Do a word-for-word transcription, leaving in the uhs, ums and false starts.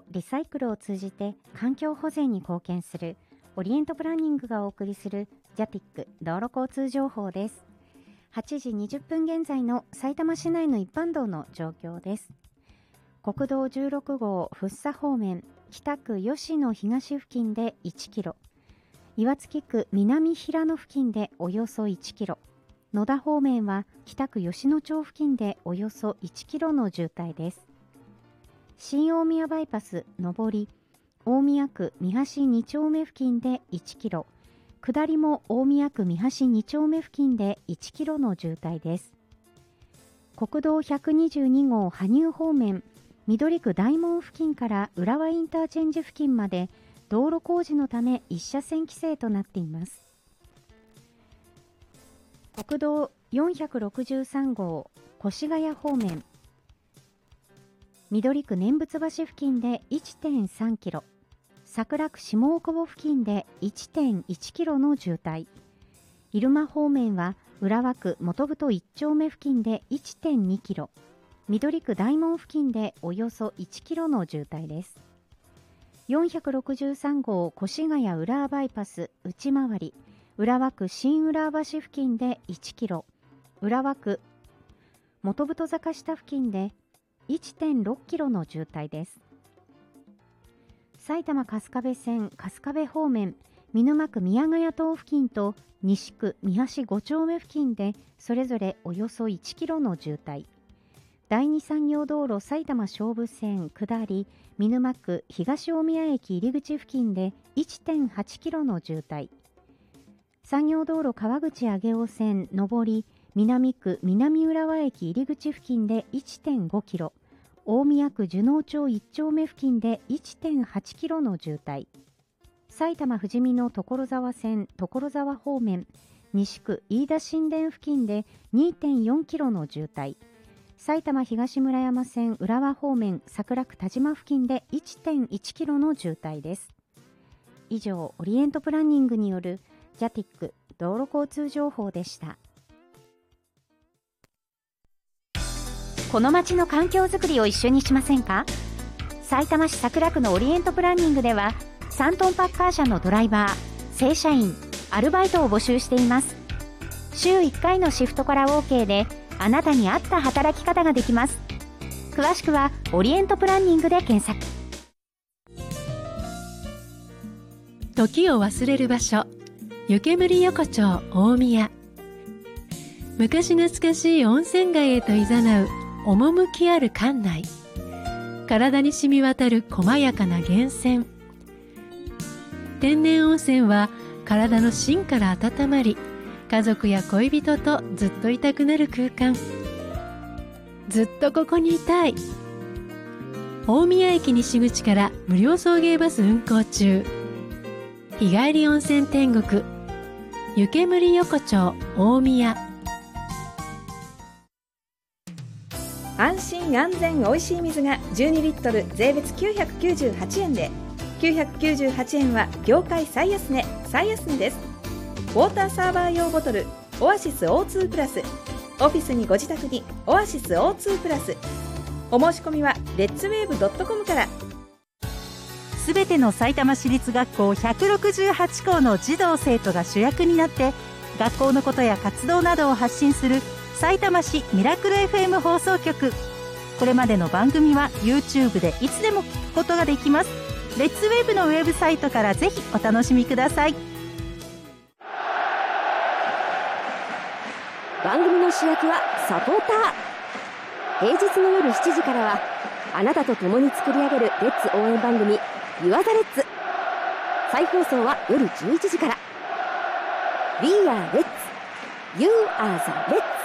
リサイクルを通じて環境保全に貢献するオリエントプランニングがお送りするジャティック道路交通情報です。はちじにじゅっぷん現在のさいたま市内の一般道の状況です。国道じゅうろく号福生方面北区吉野東付近でいちキロ、岩槻区南平野付近でおよそいちキロ、野田方面は北区吉野町付近でおよそいちキロの渋滞です。新大宮バイパス上り大宮区三橋に丁目付近でいちキロ、下りも大宮区三橋に丁目付近でいちキロの渋滞です。国道ひゃくにじゅうに号羽生方面緑区大門付近から浦和インターチェンジ付近まで道路工事のため一車線規制となっています。国道よんひゃくろくじゅうさん号越谷方面緑区念仏橋付近で いってんさんキロ、桜区下大久保付近で いってんいちキロの渋滞、入間方面は浦和区元太いち丁目付近で いってんにキロ、緑区大門付近でおよそいちキロの渋滞です。よんひゃくろくじゅうさん号越谷浦和バイパス内回り浦和区新浦和橋付近でいちキロ、浦和区元太坂下付近で いってんろくキロの渋滞です。埼玉春日部線春日部方面見沼区宮ヶ谷島付近と西区三橋ご丁目付近でそれぞれおよそいちキロの渋滞、第二産業道路埼玉総武線下り見沼区東大宮駅入口付近で いってんはちキロの渋滞、産業道路川口上尾線上り南区南浦和駅入口付近で いってんごキロ、大宮区樹能町いち丁目付近で いってんはちキロの渋滞、埼玉ふじみの所沢線所沢方面西区飯田新田付近で にてんよんキロの渋滞、埼玉東村山線浦和方面桜区田島付近で いってんいちキロの渋滞です。以上、オリエントプランニングによるジャティック道路交通情報でした。この街の環境づくりを一緒にしませんか？さいたま市桜区のオリエントプランニングではさんトンパッカー車のドライバー、正社員、アルバイトを募集しています。週いっかいのシフトから OK であなたに合った働き方ができます。詳しくはオリエントプランニングで検索。 時を忘れる場所、湯煙横丁大宮。昔懐かしい温泉街へと誘う趣ある館内、体に染み渡る細やかな源泉。天然温泉は体の芯から温まり、家族や恋人とずっといたくなる空間。ずっとここにいたい。大宮駅西口から無料送迎バス運行中。日帰り温泉天国湯煙横丁大宮。 安心安全おいしい水がじゅうにリットル税別きゅうひゃくきゅうじゅうはちえんで、きゅうひゃくきゅうじゅうはちえんは業界最安値最安値です。ウォーターサーバー用ボトルオアシス オーツー プラス、オフィスにご自宅にオアシス オーツー プラス。お申し込みはレッツウェーブドットコムから。 すべてのさいたま市立学校ひゃくろくじゅうはち校の児童生徒が主役になって学校のことや活動などを発信するさいたま市ミラクル エフエム 放送局。これまでの番組は YouTube でいつでも聞くことができます。レッツウェーブのウェブサイトからぜひお楽しみください。 番組の主役はサポーター。平日の夜しちじからはあなたと共に作り上げるレッツ応援番組ユアザレッツ。再放送は夜じゅういちじから。 We are Let's You are the Let's。